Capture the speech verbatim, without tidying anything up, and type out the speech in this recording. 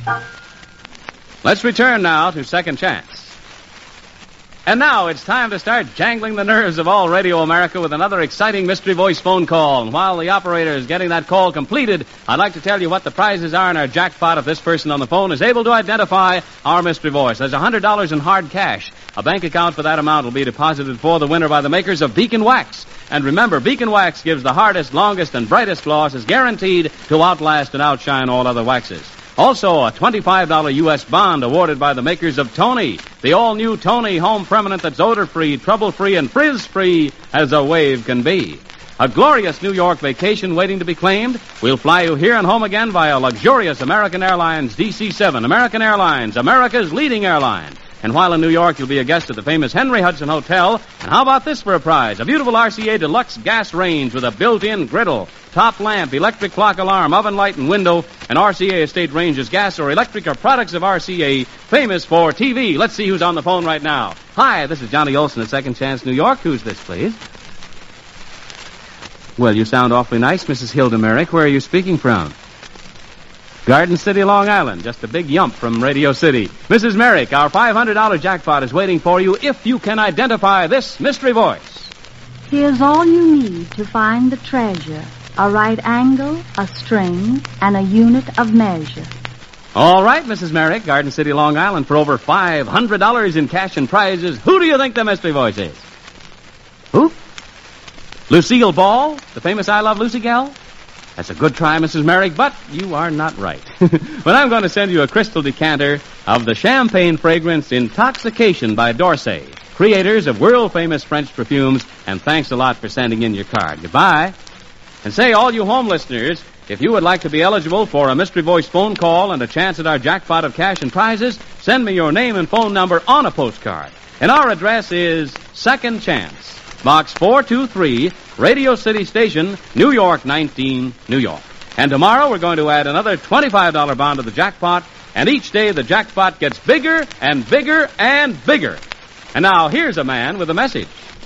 Let's return now to Second Chance. And now it's time to start jangling the nerves of all Radio America with another exciting mystery voice phone call. And while the operator is getting that call completed, I'd like to tell you what the prizes are in our jackpot if this person on the phone is able to identify our mystery voice. There's one hundred dollars in hard cash. A bank account for that amount will be deposited for the winner by the makers of Beacon Wax. And remember, Beacon Wax gives the hardest, longest, and brightest gloss, is guaranteed to outlast and outshine all other waxes. Also, a twenty-five dollars U S bond awarded by the makers of Tony, the all-new Tony home permanent that's odor-free, trouble-free, and frizz-free as a wave can be. A glorious New York vacation waiting to be claimed. We'll fly you here and home again via luxurious American Airlines D C seven. American Airlines, America's leading airline. And while in New York, you'll be a guest at the famous Henry Hudson Hotel. And how about this for a prize? A beautiful R C A Deluxe gas range with a built-in griddle, top lamp, electric clock alarm, oven light, and window. And R C A Estate ranges gas or electric or products of R C A, famous for T V. Let's see who's on the phone right now. Hi, this is Johnny Olson at Second Chance, New York. Who's this, please? Well, you sound awfully nice, Missus Hilda Merrick. Where are you speaking from? Garden City, Long Island. Just a big yump from Radio City. Missus Merrick, our five hundred dollars jackpot is waiting for you if you can identify this mystery voice. Here's all you need to find the treasure. A right angle, a string, and a unit of measure. All right, Missus Merrick, Garden City, Long Island, for over five hundred dollars in cash and prizes. Who do you think the mystery voice is? Who? Lucille Ball, the famous I Love Lucy gal? That's a good try, Missus Merrick, but you are not right. But I'm going to send you a crystal decanter of the champagne fragrance Intoxication by D'Orsay, creators of world-famous French perfumes, and thanks a lot for sending in your card. Goodbye. And say, all you home listeners, if you would like to be eligible for a mystery voice phone call and a chance at our jackpot of cash and prizes, send me your name and phone number on a postcard. And our address is Second Chance, Box four two three, Radio City Station, New York nineteen, New York. And tomorrow we're going to add another twenty-five dollars bond to the jackpot, and each day the jackpot gets bigger and bigger and bigger. And now here's a man with a message.